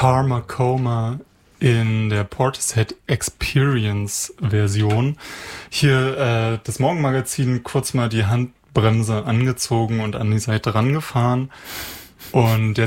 Karma Coma in der Portishead Experience Version. Hier das Morgenmagazin kurz mal die Handbremse angezogen und an die Seite rangefahren. Und